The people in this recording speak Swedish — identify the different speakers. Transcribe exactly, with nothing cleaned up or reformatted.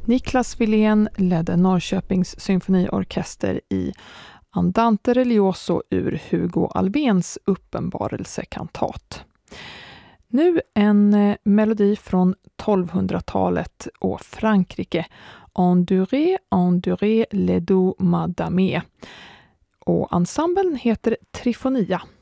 Speaker 1: Niklas Wilén ledde Norrköpings symfoniorkester i Andante Religioso ur Hugo Alvéns uppenbarelsekantat. Nu en eh, melodi från tolvhundratalet och Frankrike. Enduré, enduré, les doux madame. Och ensemblen heter Trifonia.